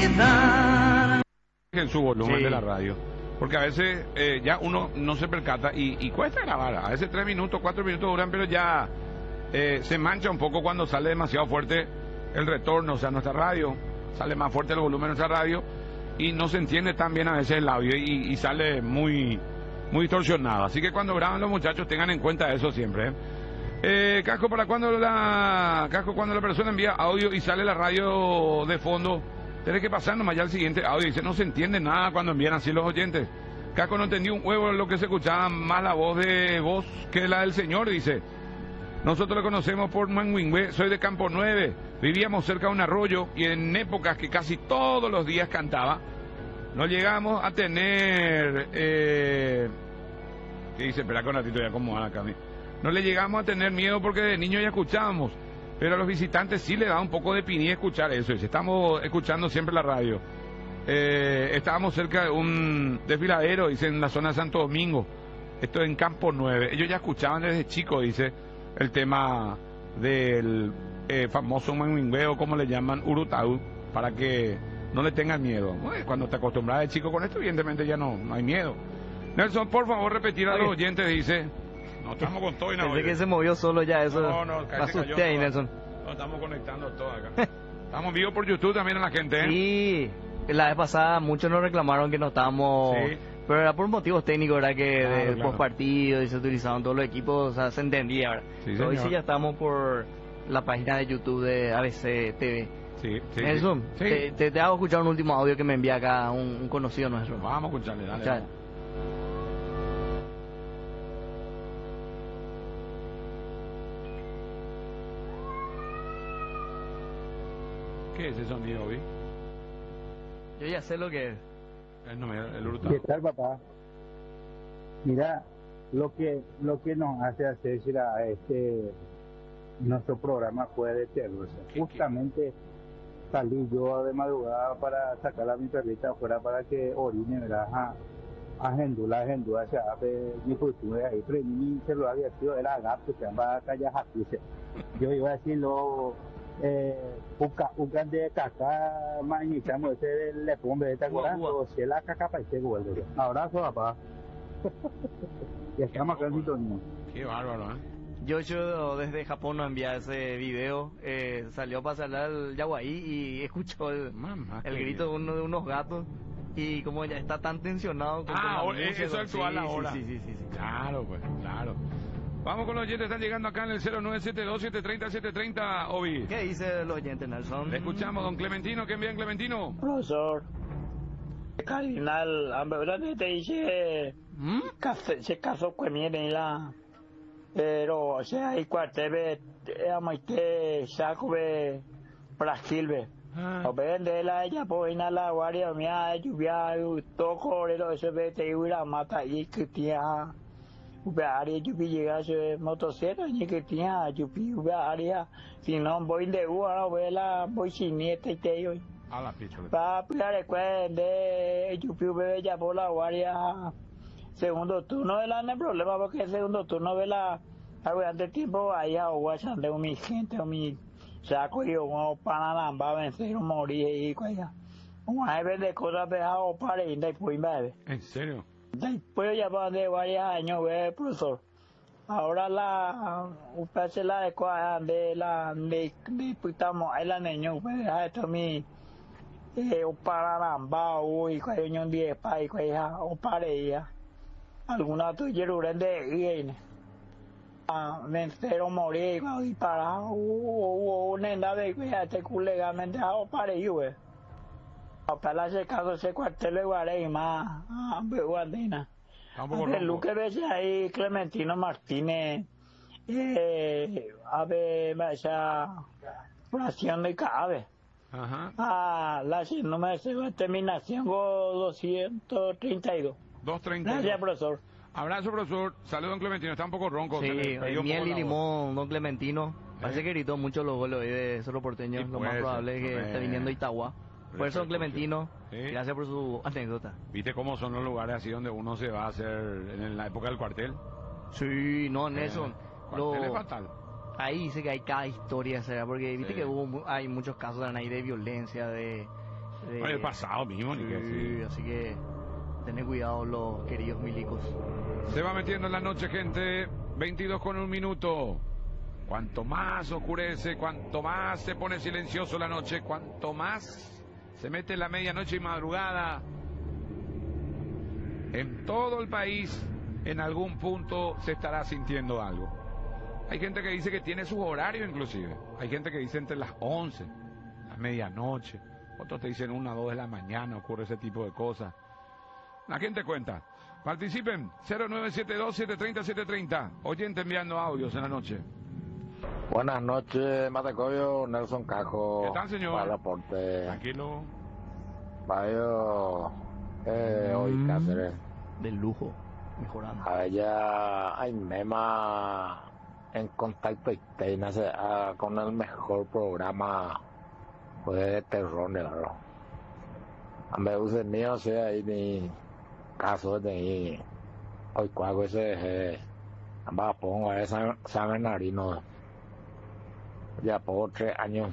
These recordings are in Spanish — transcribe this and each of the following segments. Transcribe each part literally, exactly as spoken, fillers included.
olvidar. En su volumen Sí. de la radio. Porque a veces eh, ya uno no se percata y, y cuesta grabar. A veces tres minutos, cuatro minutos duran, pero ya eh, se mancha un poco cuando sale demasiado fuerte el retorno, o sea, nuestra radio. Sale más fuerte el volumen de nuestra radio y no se entiende tan bien a veces el audio y, y sale muy, muy distorsionado. Así que cuando graban los muchachos tengan en cuenta eso siempre. ¿eh? Eh, Casco, ¿para cuando la Casco, cuando la persona envía audio y sale la radio de fondo? Tenés que pasar nomás ya al siguiente audio. Dice, no se entiende nada cuando envían así los oyentes. Casco, no entendí un huevo lo que se escuchaba, más la voz de voz que la del señor, dice. Nosotros lo conocemos por Manguingüe, soy de Campo nueve. Vivíamos cerca de un arroyo y en épocas que casi todos los días cantaba, no llegamos a tener... Eh, ¿Qué dice? Espera que un ratito ya como acá. No le llegamos a tener miedo porque de niño ya escuchábamos. Pero a los visitantes sí le da un poco de piní escuchar eso. Dice, estamos escuchando siempre la radio. Eh, estábamos cerca de un desfiladero, dice, en la zona de Santo Domingo. Esto en Campo nueve. Ellos ya escuchaban desde chico, dice, el tema del eh, famoso manguingüeo, como le llaman, Urutaú, para que no le tengan miedo. Bueno, cuando te acostumbras de chico con esto, evidentemente ya no, no hay miedo. Nelson, por favor, repetir a Oye. los oyentes, dice... No, estamos con todo y no. Pensé que se movió solo ya, eso. No, no, Me casi asusté cayó ahí, todo. Nelson. No, estamos conectando todo acá. Estamos vivos por YouTube también a la gente, ¿eh? Sí, la vez pasada muchos nos reclamaron que no estábamos... Sí. Pero era por motivos técnicos, ¿verdad? Que Claro, de claro. post partido y se utilizaban todos los equipos, o sea, se entendía, ¿verdad? Sí, Pero hoy señor. sí ya estamos por la página de YouTube de A B C T V. Sí, sí. Nelson, sí. te, te, te hago escuchar un último audio que me envía acá un, un conocido nuestro. Vamos a escucharle, dale. Ya. vamos. ¿Qué es ese sonido, Vi? Yo ya sé lo que es. El, no, el Urutaú. ¿Qué tal, papá? Mira, lo que lo que nos hace hacer a este nuestro programa fue de terror. ¿Qué, Justamente salí yo de madrugada para sacar a mi perrita afuera para que orine, ¿verdad? A, a Gendula, a Gendula, se hace mi cultura ahí, prendí mi celular y activo era gato, se llama Callajacuse. Yo iba a decirlo, eh, Uca, Ucan de caca, mañitamos ese del lepombe, ¿te acuerdas? Ua, ua. O si es la caca para este vuelve. Abrazo, papá. Y estamos acá en sintonía. Qué bárbaro, ¿eh? Yo, yo desde Japón nos envía ese video, eh, salió a pasar al Yaguaí y escuchó el, Mamá, el qué grito de bien. uno de unos gatos y como ya está tan tensionado con Ah, con la ahora, música, eso es actual sí, ahora. Sí, sí, sí, sí. Claro, pues, claro. Vamos con los oyentes, están llegando acá en el cero nueve siete dos, siete tres cero, siete tres cero, Obi. ¿Qué dice el oyente, Nelson? Le escuchamos, don Clementino, ¿qué envían, Clementino? Profesor, el cardinal Ambeurate te dice ¿Mm? que se casó con mi la pero o sea hay cuartebe amo que saco de Brasil ve o ven de la ella pues na la guardia mía lluvia toco lo ese ve te iba mata y que tía uba área lluvia llega ese motocicleta y que tía lluvia uba área si no voy de u ahora voy la voy sin nieta y te yo A la picha. para aplicar el cuento de Yupi bebé ya por la guardia segundo turno de la no hay problema porque el segundo turno de la durante tiempo allá o guachan de mi gente o mi saco y o para nada vencer o morir y allá un ave de cosas dejado para ir después bebé ¿En serio? después ya van de varios años ve profesor ahora la upase la de cuadra de la de diputamos ahí la niño pues esto mi eh, o para namba uy cuando un día para y cuando o para ella alguna tu yerure de viene a vencer o morir y para o o nenda de que te legalmente o para yo eh para ese caso ese cuartel de Guareima a Beguadina lo que ves ahí Clementino Martínez eh a ver esa fracción de cabe. Ajá. Ah, la número de terminación doscientos treinta y dos. dos treinta. Gracias, profesor. Abrazo, profesor. Saludos, don Clementino. Está un poco ronco. Sí, se le perdió un miel poco y la voz. limón, don Clementino. Parece ¿Eh? que gritó mucho los goles hoy de Cerro Porteño. Sí, Lo puede más ser. probable es que Eh. esté viniendo Itagua. Por eso, don Clementino, Sí. gracias por su anécdota. ¿Viste cómo son los lugares así donde uno se va a hacer en la época del cuartel? Sí, no, Nelson. Eh, lo- cuartel es fatal. Ahí dice que hay cada historia, ¿será? Porque viste Sí. que hubo, mu- hay muchos casos ahí de violencia, de Eh, el pasado mismo, ni que sí, decir. así que tened cuidado los queridos milicos. Se va metiendo en la noche, gente. veintidós con un minuto. Cuanto más oscurece, cuanto más se pone silencioso la noche, cuanto más se mete la medianoche y madrugada, en todo el país, en algún punto se estará sintiendo algo. Hay gente que dice que tiene sus horarios inclusive. Hay gente que dice entre las once, la medianoche. Otros te dicen una, dos de la mañana, ocurre ese tipo de cosas. La gente cuenta. Participen, cero nueve siete dos, siete tres cero, siete tres cero. Oyente enviando audios en la noche. Buenas noches, Matecoyo, Nelson Cajo. ¿Qué tal, señor? Para el aporte. Tranquilo. Vaya, eh, hoy Cáceres. Del lujo, mejorando. Allá hay mema en contacto y nace, ah, con el mejor programa pues, de terror, ¿no? A me gusta el mío, o sea, ahí mi caso de ahí. Hoy cuago ese, eh, amba pongo a esa San Bernardino. Ya por tres años.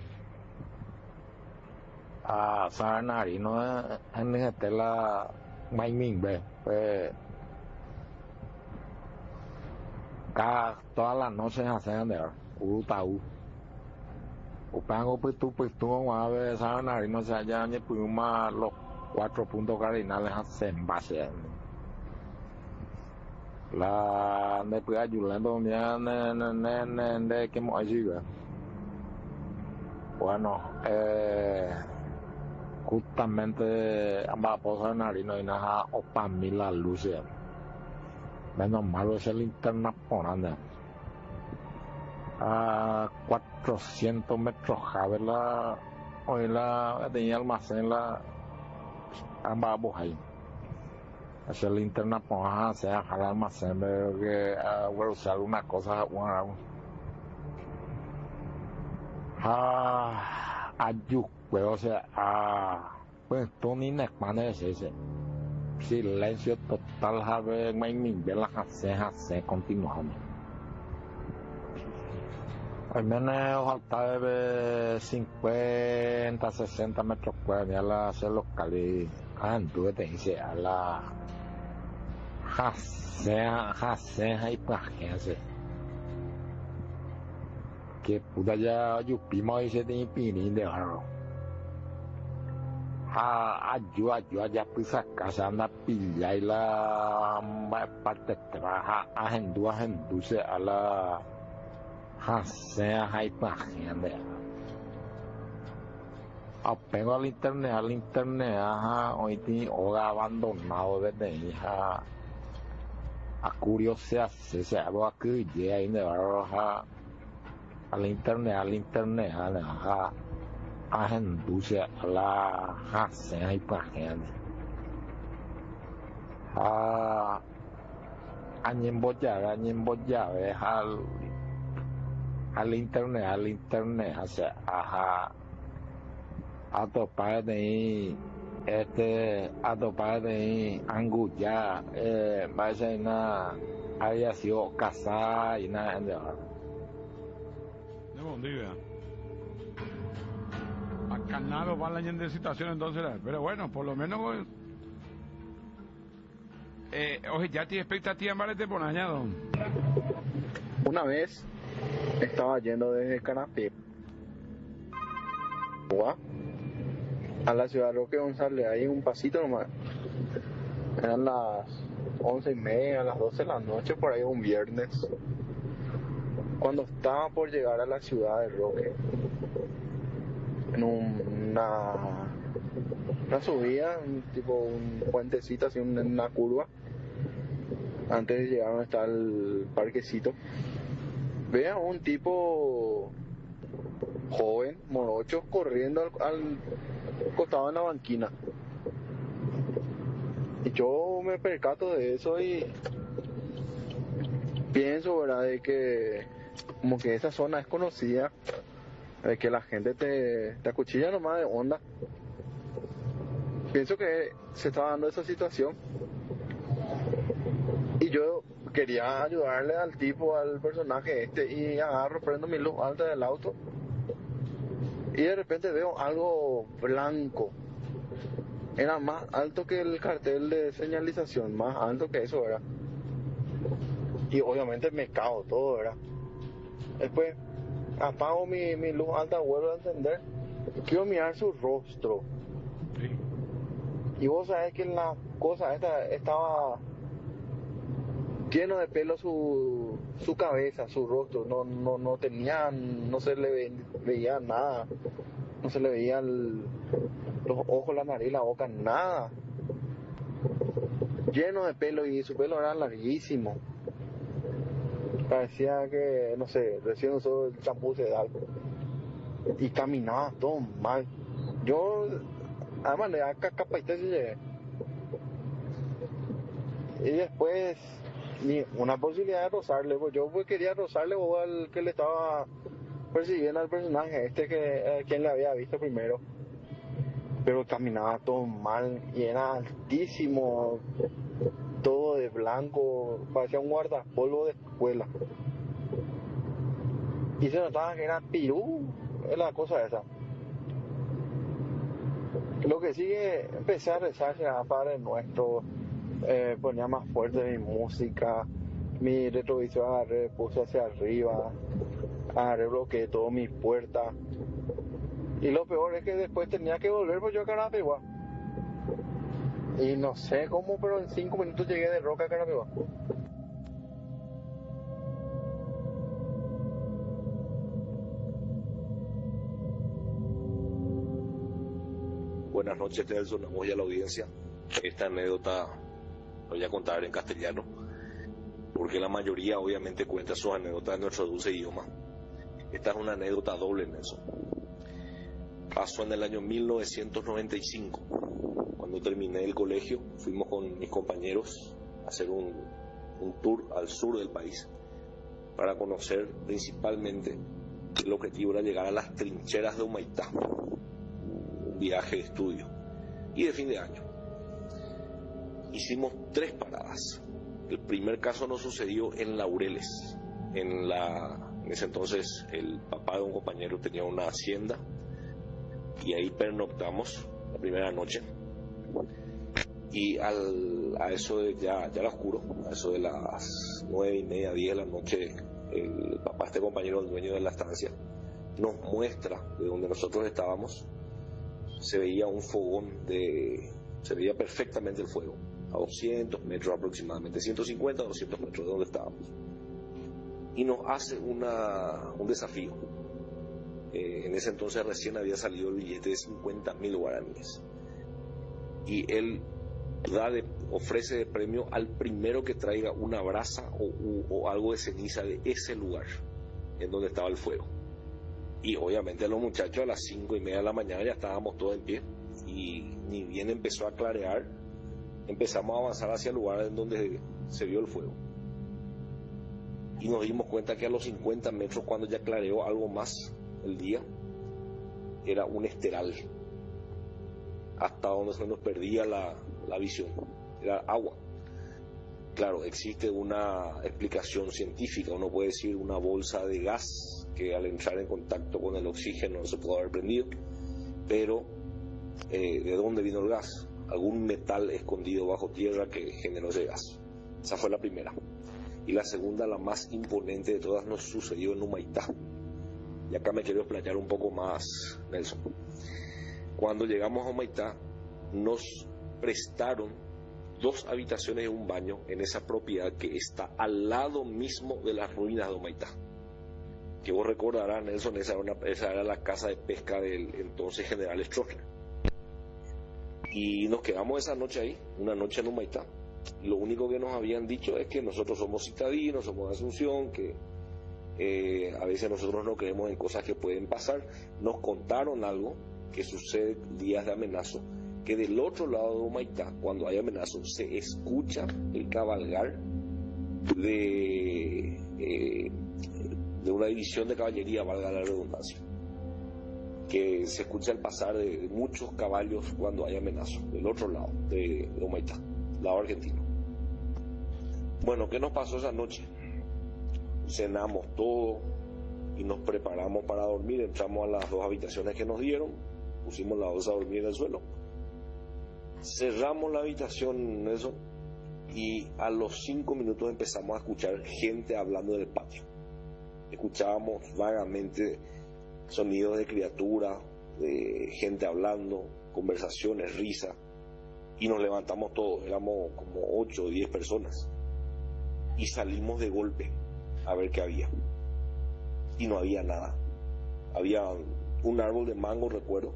A San Bernardino en este la Mai Minh ve, pues cada todas las noches hacen de Urutau. Upango pues tú pues tú a ver San Bernardino se allá ni puma los cuatro puntos cardinales hacen base. La de pues ayudando ya ne ne ne de que mo allí ve. Bueno, eh, justamente ambas cosas Narino y nada opa mil las luces. Menos malo es el linterna ponanda. A cuatrocientos metros jabe la hoy la tenía almacén la ambas ahí. Es el linterna ponanda sea al almacén de que a uh, usar una cosa una Ah, ayuda, o sea, ah, pues tú ni ne manes ese silencio total, sabe, me me la hace hace continuando. Al menos falta de cincuenta, sesenta metros cuadrados, ya la hace local y anduve te dice a la hace hace hay pajease. Que puta ya yupi y se tiene pinin de barro. A ayuda, ayuda ya pues a casa anda pilla y la parte trabaja a gente a gente a la hace a imagen. Apego al internet, al internet, ajá, hoy tiene hogar abandonado desde hija. A curiosidad se se va a que llega y de barro al internet, al internet, a la a gente a la hace hay páginas a añemboya, añemboya, al al internet, al internet, hace a a topar de este a topar de angulla, eh, va a ser una haya sido casada y nada de Día. Bacanado va la gente de situación entonces, pero bueno, por lo menos eh, oye, ya tienes expectativa en Valete por añado. Una vez estaba yendo desde Canapé a la ciudad de Roque González, ahí un pasito nomás. Eran las once y media, a las doce de la noche, por ahí un viernes. Cuando estaba por llegar a la ciudad de Roque, en un, una, una subida, un, tipo un puentecito, así una, una curva, antes de llegar donde está el parquecito, ve a un tipo joven, morocho, corriendo al, al costado de la banquina. Y yo me percato de eso y pienso, ¿verdad?, de que como que esa zona es conocida, de que la gente te, te acuchilla nomás de onda. Pienso que se está dando esa situación y yo quería ayudarle al tipo, al personaje este, y agarro, prendo mi luz alta del auto y de repente veo algo blanco era más alto que el cartel de señalización, más alto que eso, ¿verdad? Y obviamente me cago todo, ¿verdad? Después apago mi, mi luz alta, vuelvo a encender, quiero mirar su rostro. Sí. Y vos sabés que la cosa esta estaba lleno de pelo su, su cabeza, su rostro, no, no, no tenía, no se le ve, veía nada, no se le veían los ojos, la nariz, la boca, nada. Lleno de pelo y su pelo era larguísimo. Parecía que, no sé, recién usó el champú sedal. Y caminaba todo mal. Yo, además, le da capa y te llegué. Y después, ni una posibilidad de rozarle, pues yo pues quería rozarle o al que le estaba persiguiendo al personaje, este que eh, quien le había visto primero. Pero caminaba todo mal y era altísimo, todo de blanco, parecía un guardapolvo de escuela. Y se notaba que era pirú, es la cosa esa. Lo que sigue, empecé a rezar a Padre Nuestro, eh, ponía más fuerte mi música, mi retrovisor agarré, puse hacia arriba, agarré, bloqueé toda mi puerta. Y lo peor es que después tenía que volver pues yo a Carapeguá. Y no sé cómo, pero en cinco minutos llegué de Roca a Carapeguá. Buenas noches, Nelson, vamos ya a la audiencia. Esta anécdota la voy a contar en castellano, porque la mayoría obviamente cuenta sus anécdotas en nuestro dulce idioma. Esta es una anécdota doble, Nelson. Pasó en el año mil novecientos noventa y cinco. Cuando terminé el colegio, fuimos con mis compañeros a hacer un, un tour al sur del país para conocer principalmente, el objetivo era llegar a las trincheras de Humaitá, un viaje de estudio y de fin de año. Hicimos tres paradas. El primer caso nos sucedió en Laureles. En, la, en ese entonces el papá de un compañero tenía una hacienda y ahí pernoctamos la primera noche. Y al, a eso de ya, ya era oscuro, a eso de las nueve y media, diez de la noche, el papá de este compañero, el dueño de la estancia, nos muestra de donde nosotros estábamos. Se veía un fogón de, se veía perfectamente el fuego, a doscientos metros aproximadamente, ciento cincuenta a doscientos metros de donde estábamos. Y nos hace una, un desafío. Eh, en ese entonces recién había salido el billete de cincuenta mil guaraníes. Y él da de, ofrece de premio al primero que traiga una brasa o, o, o algo de ceniza de ese lugar en donde estaba el fuego. Y obviamente los muchachos a las cinco y media de la mañana ya estábamos todos en pie, y ni bien empezó a clarear, empezamos a avanzar hacia el lugar en donde se vio el fuego. Y nos dimos cuenta que a los cincuenta metros, cuando ya clareó algo más el día, era un esteral, hasta donde se nos perdía la, la visión, era agua. Claro, existe una explicación científica, uno puede decir una bolsa de gas que al entrar en contacto con el oxígeno no se pudo haber prendido, pero eh, ¿de dónde vino el gas? Algún metal escondido bajo tierra que generó ese gas. Esa fue la primera. Y la segunda, la más imponente de todas, nos sucedió en Humaitá. Y acá me quiero explayar un poco más, Nelson. Cuando llegamos a Humaitá, nos prestaron dos habitaciones y un baño en esa propiedad que está al lado mismo de las ruinas de Humaitá. Que vos recordarás, Nelson, esa era, una, esa era la casa de pesca del entonces general Stroessner. Y nos quedamos esa noche ahí, una noche en Humaitá. Lo único que nos habían dicho es que nosotros somos citadinos, somos de Asunción, que eh, a veces nosotros no creemos en cosas que pueden pasar. Nos contaron algo que sucede días de amenazo, que del otro lado de Humaitá, cuando hay amenazo, se escucha el cabalgar de, eh, de una división de caballería, valga la redundancia, que se escucha el pasar de muchos caballos cuando hay amenazo, del otro lado de, de Humaitá, lado argentino. Bueno, ¿qué nos pasó esa noche? Cenamos todo y nos preparamos para dormir. Entramos a las dos habitaciones que nos dieron, pusimos la bolsa a dormir en el suelo Cerramos la habitación, eso, y a los cinco minutos empezamos a escuchar gente hablando en el patio. Escuchábamos vagamente sonidos de criaturas, de gente hablando, conversaciones, risas, y nos levantamos todos, éramos como ocho o diez personas, y salimos de golpe a ver qué había, y no había nada. Había un árbol de mango, recuerdo,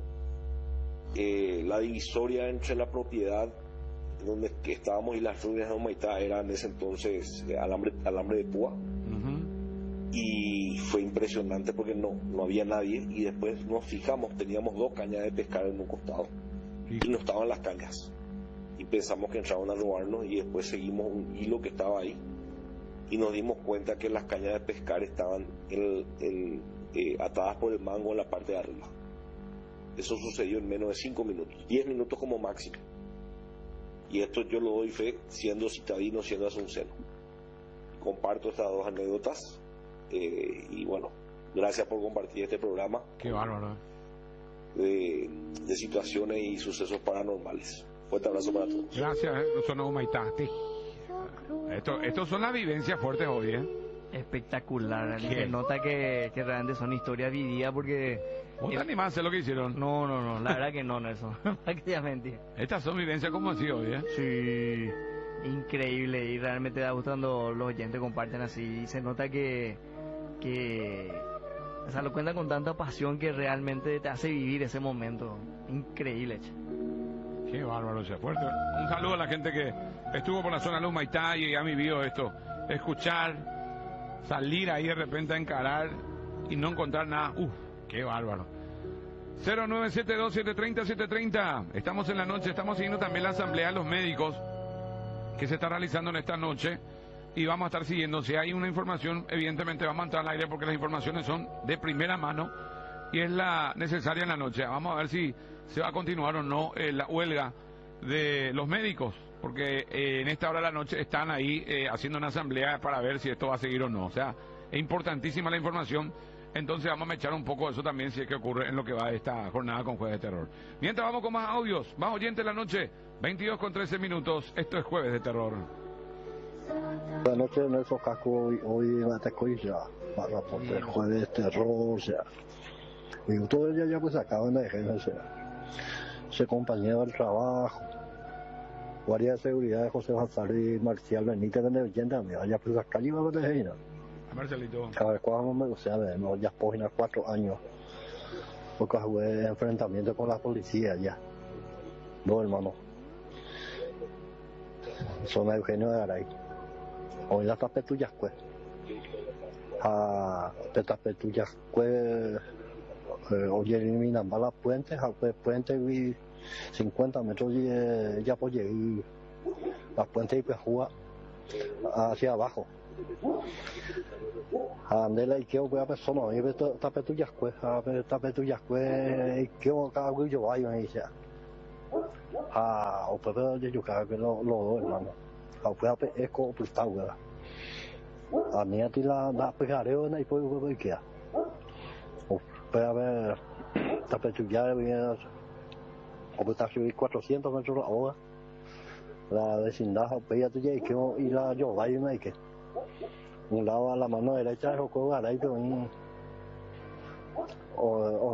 eh, la divisoria entre la propiedad donde que estábamos y las ruinas de Humaitá era en ese entonces eh, alambre, alambre de púa. Uh-huh. Y fue impresionante porque no, no había nadie, y después nos fijamos, teníamos dos cañas de pescar en un costado, sí, y no estaban las cañas, y pensamos que entraban a robarnos, y después seguimos un hilo que estaba ahí y nos dimos cuenta que las cañas de pescar estaban en, en, eh, atadas por el mango en la parte de arriba. Eso sucedió en menos de cinco minutos, diez minutos como máximo. Y esto yo lo doy fe siendo citadino, siendo asunceno. Comparto estas dos anécdotas, eh, y bueno, gracias por compartir este programa. Qué bárbaro. De, de situaciones y sucesos paranormales. Fuerte abrazo para todos. Gracias, eh, sonó Humaitá. Esto, estos son las vivencias fuertes hoy, ¿eh? Espectacular. Se nota que, que realmente son historias vividas porque... ¿Vos te animás a hacer lo que hicieron? No, no, no, la verdad que no, Nelson. Prácticamente. Estas son vivencias como así hoy, ¿eh? Sí, increíble, y realmente da gusto cuando los oyentes comparten así. Y se nota que, que, o sea, lo cuentan con tanta pasión que realmente te hace vivir ese momento. Increíble, che. Qué bárbaro, che. Fuerte. Un saludo a la gente que estuvo por la zona de Humaitá y ha vivido esto. Escuchar, salir ahí de repente a encarar y no encontrar nada. Uf. Qué bárbaro. cero nueve siete dos, siete tres cero, siete tres cero. Estamos en la noche, estamos siguiendo también la asamblea de los médicos que se está realizando en esta noche, y vamos a estar siguiendo. Si hay una información, evidentemente vamos a entrar al aire porque las informaciones son de primera mano y es la necesaria en la noche. Vamos a ver si se va a continuar o no eh, la huelga de los médicos, porque eh, en esta hora de la noche están ahí eh, haciendo una asamblea para ver si esto va a seguir o no. O sea, es importantísima la información. Entonces vamos a echar un poco de eso también, si es que ocurre en lo que va de esta jornada con Jueves de Terror. Mientras vamos con más audios, más oyentes de la noche, veintidós con trece minutos, esto es Jueves de Terror. La noche de nuestro casco hoy, hoy en la Tecoilla, para poder Jueves de Terror, o sea, y todo el día pues acaban de dejar, o sea, ese compañero del trabajo, guardia de seguridad de José Bazar y Marcial Benítez de Nevillenda, me vaya pues acá y va a dejar. Marcelito. A ver, cuando me, o sea, no, ya pógina cuatro años, porque jugué enfrentamiento con la policía ya. No, hermano. Zona Eugenio de Garay. Hoy la tapetullas, pues. A te tapetullas, pues. Hoy eliminan balas puentes, a puente y cincuenta metros y ya pues llegué. Las puentes y pues jugar hacia abajo. Andela y que voy a persona, a ver tapetullas pues, a ver tapetullas pues, que voy a hacer yo vaya y ya. Ah, o puedo yo creo que lo lo hermano. A puedo es como pues está güey. A mí a ti la la pegareo y pues voy a quedar. O puede haber tapetullas bien, o pues está subir cuatrocientos metros la hora. La vecindad, o pues ya tú ya y que y la yo vaya y que un lado a la mano derecha es José Garay, o, o